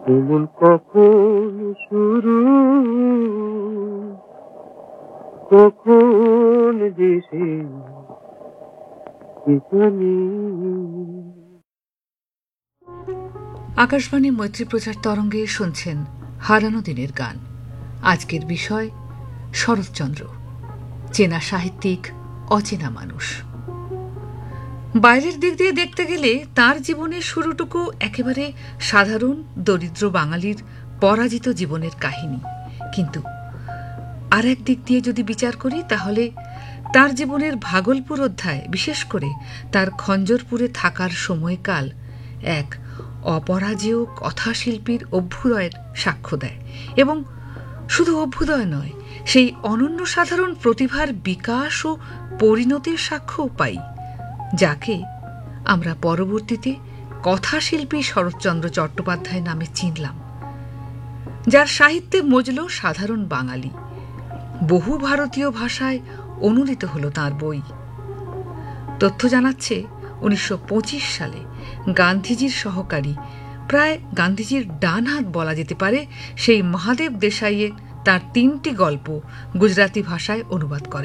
এমন কখন শুরু, কখন যে শেষ কে জানে। আকাশবাণী মৈত্রী প্রচার তরঙ্গে শুনছেন হারানো দিনের গান। আজকের বিষয় শরৎচন্দ্র, চেনা সাহিত্যিক, অচেনা মানুষ। বাইরের দিক দিয়ে দেখতে গেলে তার জীবনের শুরুটুকু একেবারে সাধারণ দরিদ্র বাঙালির পরাজিত জীবনের কাহিনী, কিন্তু আর এক দিক দিয়ে যদি বিচার করি তাহলে তার জীবনের ভাগলপুর অধ্যায়, বিশেষ করে তার খঞ্জরপুরে থাকার সময়কাল এক অপরাজেয় কথাশিল্পীর অভ্যুদয়ের সাক্ষ্য দেয়। এবং শুধু অভ্যুদয় নয়, সেই অনন্য সাধারণ প্রতিভার বিকাশ ও পরিণতির সাক্ষ্যও পাই, যাকে আমরা পরবর্তীতে কথাশিল্পী শরৎচন্দ্র চট্টোপাধ্যায় নামে চিনলাম, যার সাহিত্যে মজল সাধারণ বাঙালি। বহু ভারতীয় ভাষায় অনুদিত হল তাঁর বই। তথ্য জানাচ্ছে 1925 সালে গান্ধীজির সহকারী, প্রায় গান্ধীজির ডান হাত বলা যেতে পারে, সেই মহাদেব দেশাইয়ের তার 3টি গল্প গুজরাতি ভাষায় অনুবাদ করেন।